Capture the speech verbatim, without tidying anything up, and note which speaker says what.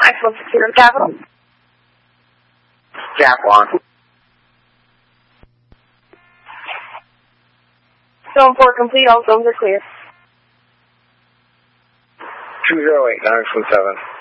Speaker 1: nine one six zero Capital.
Speaker 2: Jack one.
Speaker 1: Zone four complete, all zones are clear.
Speaker 2: two zero eight nine four seven.